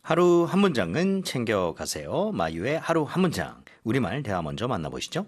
하루 한 문장은 챙겨가세요. 마유의 하루 한 문장. 우리말 대화 먼저 만나보시죠.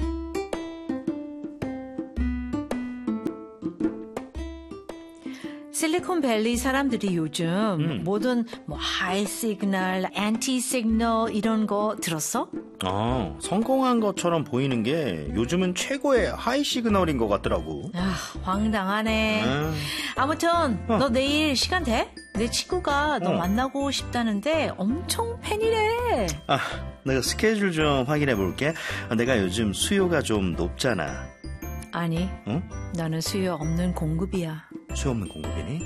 실리콘밸리 사람들이 요즘 모든 하이 시그널, 앤티 시그널 이런 거 들었어? 성공한 것처럼 보이는 게 요즘은 최고의 하이 시그널인 것 같더라고. 황당하네. 아무튼 너 내일 시간 돼? 내 친구가 너 만나고 싶다는데 엄청 팬이래. 내가 스케줄 좀 확인해 볼게. 내가 요즘 수요가 좀 높잖아. 아니, 응? 나는 수요 없는 공급이야. 수요 없는 공급이니?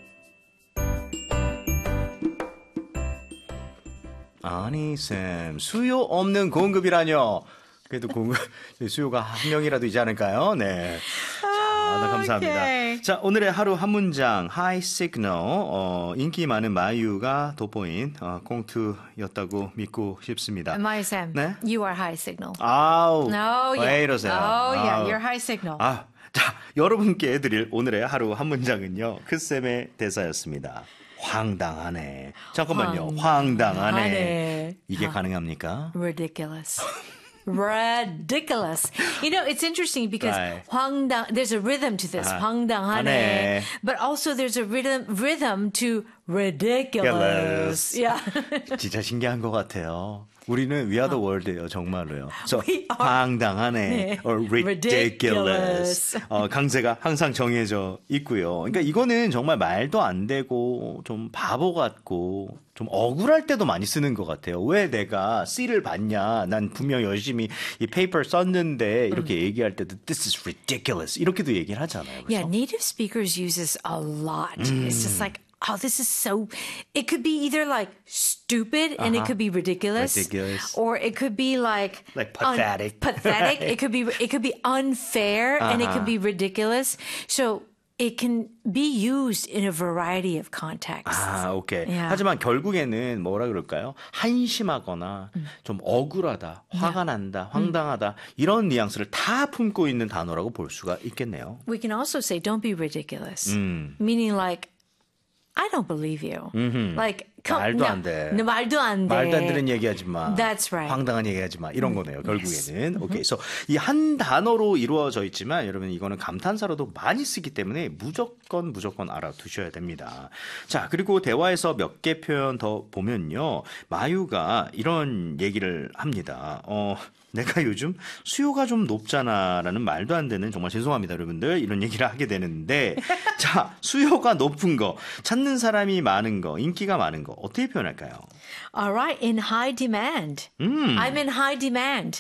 아니 쌤, 수요 없는 공급이라뇨. 그래도 수요가 한 명이라도 있지 않을까요? 네. 자, 감사합니다. 오케이. 자, 오늘의 하루 한 문장 하이 시그널. 인기 많은 마유가 돋보인 꽁트였다고 믿고 싶습니다. 마유 쌤, 네? you are high signal. 아우, Oh, 왜 이러세요? Oh, yeah, 아우. you're high signal. 자, 여러분께 드릴 오늘의 하루 한 문장은요. 크쌤의 대사였습니다. 황당하네. 잠깐만요. 황당하네. 이게 가능합니까? Ridiculous. Ridiculous. You know, it's interesting because Right. there's a rhythm to this. 황당하네. But also there's a rhythm to ridiculous. Yeah. 진짜 신기한 것 같아요. 우리는 We Are the World예요, 정말로요. So, We are. 황당하네, 네. or ridiculous. 강세가 항상 정해져 있고요. 그러니까 이거는 정말 말도 안 되고 좀 바보 같고 좀 억울할 때도 많이 쓰는 것 같아요. 왜 내가 C를 받냐? 난 분명 열심히 이 페이퍼를 썼는데 이렇게 얘기할 때도 This is ridiculous. 이렇게도 얘기를 하잖아요. 그래서? Yeah, native speakers use this a lot. It's just like, this is so, it could be either like stupid and it could be ridiculous. Or it could be like pathetic. Pathetic. It could be unfair and it could be ridiculous. So it can be used in a variety of contexts. 오케이. Yeah. 하지만 결국에는 뭐라 그럴까요? 한심하거나 좀 억울하다, 화가 난다, 황당하다 이런 뉘앙스를 다 품고 있는 단어라고 볼 수가 있겠네요. We can also say don't be ridiculous. Meaning like I don't believe you. Like 말도 안 돼. 말도 안 돼. 말도 안 되는 얘기하지 마. That's right. 황당한 얘기하지 마. 이런 거네요. 결국에는. 오케이. 그래서 이 한 단어로 이루어져 있지만 여러분 이거는 감탄사로도 많이 쓰기 때문에 무조건 알아두셔야 됩니다. 자, 그리고 대화에서 몇 개 표현 더 보면요. 마유가 이런 얘기를 합니다. 내가 요즘 수요가 좀 높잖아라는 말도 안 되는 정말 죄송합니다, 여러분들. 이런 얘기를 하게 되는데 자, 수요가 높은 거, 찾는 사람이 많은 거, 인기가 많은 거 어떻게 표현할까요? All right, in high demand. I'm in high demand.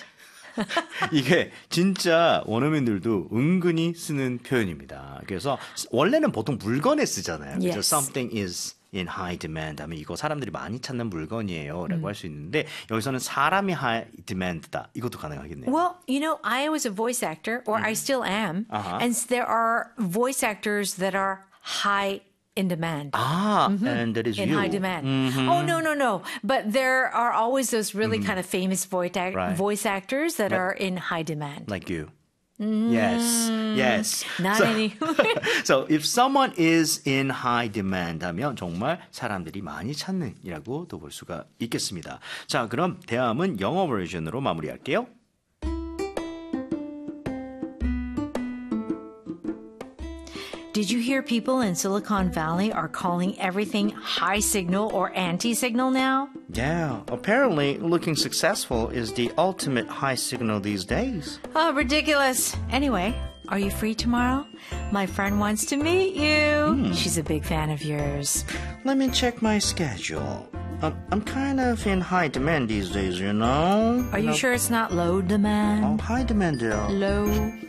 이게 진짜 원어민들도 은근히 쓰는 표현입니다. 그래서 원래는 보통 물건에 쓰잖아요. Yes. 그래서 something is in high demand 하면 이거 사람들이 많이 찾는 물건이에요 라고 할 수 있는데 여기서는 사람이 high demand다. 이것도 가능하겠네요. Well, you know, I was a voice actor, or I still am, and there are voice actors that are high in demand. And that is in you. high demand. Oh, no. But there are always those really kind of famous voice actors that are in high demand. Like you. Yes. Not any. So if someone is in high demand 하면 정말 사람들이 많이 찾는이라고 또 볼 수가 있겠습니다. 자, 그럼 대화문 영어 버전으로 마무리할게요. Did you hear people in Silicon Valley are calling everything high signal or anti-signal now? Yeah, apparently looking successful is the ultimate high signal these days. Oh, ridiculous. Anyway, are you free tomorrow? My friend wants to meet you. She's a big fan of yours. Let me check my schedule. I'm kind of in high demand these days, you know? Are you sure it's not low demand? Oh, high demand. Low.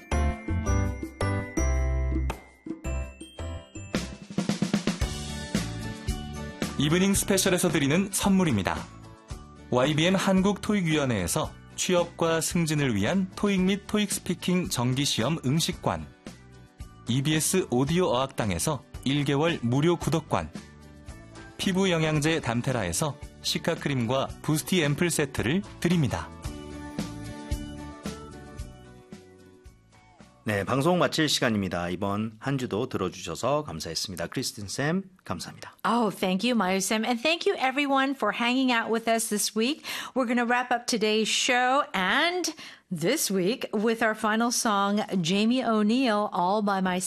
이브닝 스페셜에서 드리는 선물입니다. YBM 한국토익위원회에서 취업과 승진을 위한 토익 및 토익 스피킹 정기시험 응시관, EBS 오디오 어학당에서 1개월 무료 구독권, 피부 영양제 담테라에서 시카크림과 부스티 앰플 세트를 드립니다. 네, 방송 마칠 시간입니다. 이번 한 주도 들어주셔서 감사했습니다. 크리스틴 쌤, 감사합니다. Oh, thank you, Mayu Sam. And thank you, everyone, for hanging out with us this week. We're going to wrap up today's show and this week with our final song, Jamie O'Neill, All by Myself.